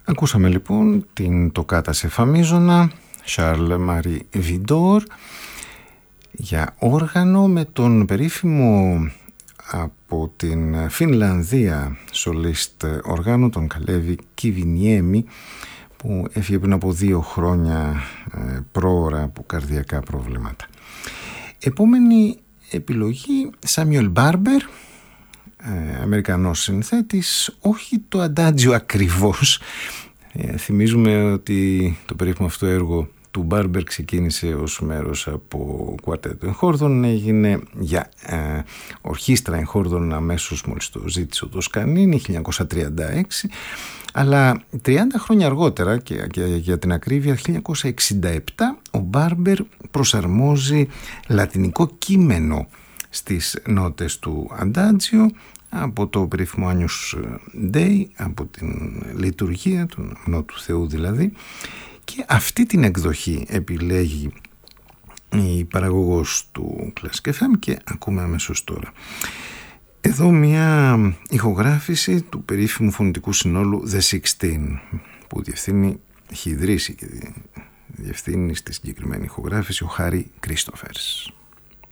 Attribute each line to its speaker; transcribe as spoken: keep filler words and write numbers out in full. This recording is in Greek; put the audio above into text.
Speaker 1: Ακούσαμε λοιπόν την τοκάτα σε φαμίζωνα Charles Marie Widor για όργανο με τον περίφημο από την Φινλανδία σολίστ οργάνου τον Καλέβη Κιβινιέμι, που έφυγε πριν από δύο χρόνια ε, πρόωρα από καρδιακά προβλήματα. Επόμενη επιλογή, Σάμιουελ Μπάρμπερ, ε, Αμερικανός συνθέτης, όχι το αντάτζιο ακριβώς. Ε, θυμίζουμε ότι το περίφημο αυτό έργο του Μπάρμπερ ξεκίνησε ως μέρος από κουαρτέτο εγχόρδων, έγινε για ε, ορχήστρα εγχόρδων αμέσως μόλις το ζήτησε ο Τοσκανίνη χίλια εννιακόσια τριάντα έξι, αλλά τριάντα χρόνια αργότερα και, και για την ακρίβεια χίλια εννιακόσια εξήντα επτά ο Μπάρμπερ προσαρμόζει λατινικό κείμενο στις νότες του αντάτζιο από το περίφημο Agnus Dei, από την λειτουργία, τον νό του Θεού δηλαδή, και αυτή την εκδοχή επιλέγει η παραγωγός του Classic εφ εμ και ακούμε αμέσως τώρα. Εδώ μια ηχογράφηση του περίφημου φωνητικού συνόλου The Sixteen, που διευθύνει, έχει ιδρύσει και διευθύνει στη συγκεκριμένη ηχογράφηση ο Χάρι Κρίστοφερς.